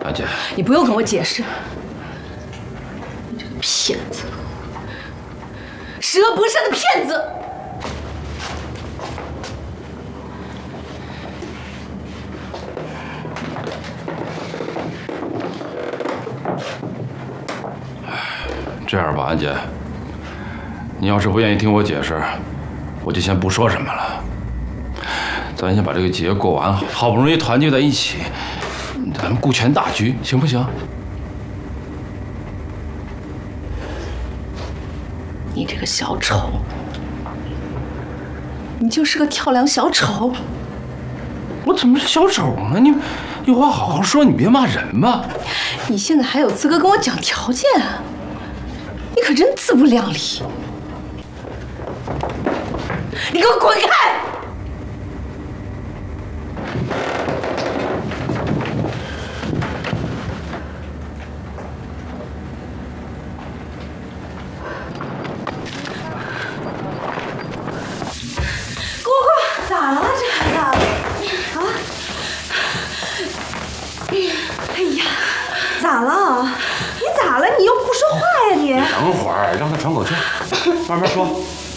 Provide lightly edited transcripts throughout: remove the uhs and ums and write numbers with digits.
阿姐， 你不用跟我解释，你这个骗子，十恶不赦的骗子！ 这样吧，安姐，你要是不愿意听我解释，我就先不说什么了。咱先把这个节过完，好不容易团聚在一起，咱们顾全大局，行不行？ 你这个小丑，你就是个跳梁小丑。 我怎么是小丑呢？你有话好好说，你别骂人嘛。 你现在还有资格跟我讲条件啊？你可真自不量力！你给我滚开！姑姑，咋了这孩子？啊？哎呀，咋了？你咋了？你又不说话呀你？ 等会儿，让他喘口气，慢慢说。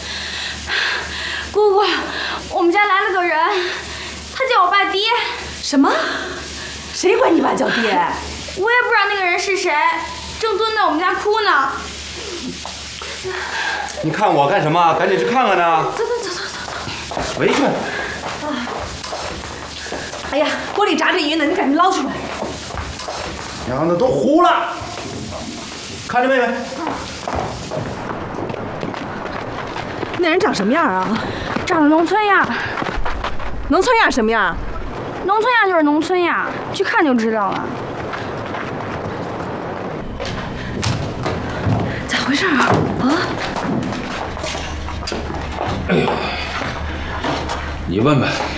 姑姑，我们家来了个人，他叫我爸爹。 什么？谁管你爸叫爹？ 我也不知道那个人是谁，正蹲在我们家哭呢。 你看我干什么？赶紧去看看呢！ 走。 回去。 哎呀，锅里炸着鱼呢，你赶紧捞出来。 娘的，都糊了。看着妹妹。 那人长什么样啊？ 长得农村样。 农村样什么样？ 农村样就是农村样，去看就知道了。 咋回事啊？啊？ 哎呦，你问问。